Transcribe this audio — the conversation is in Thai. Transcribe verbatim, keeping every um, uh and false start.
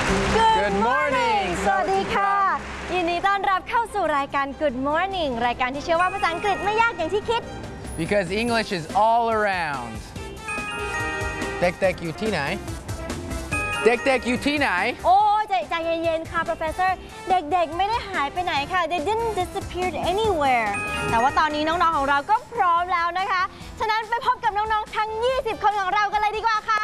Good morning สวัสดีค่ะยินดีต้อนรับเข้าสู่รายการ Good Morning รายการที่เชื่อว่าภาษาอังกฤษไม่ยากอย่างที่คิด Because English is all around เด็กๆอยู่ที่ไหนเด็กๆอยู่ที่ไหนโอ้ใจใจเย็นๆค่ะ Professor เด็กๆไม่ได้หายไปไหนค่ะ They didn't disappear anywhere แต่ว่าตอนนี้น้องๆของเราก็พร้อมแล้วนะคะฉะนั้นไปพบกับน้องๆทั้งยี่สิบคนของเรากันเลยดีกว่าค่ะ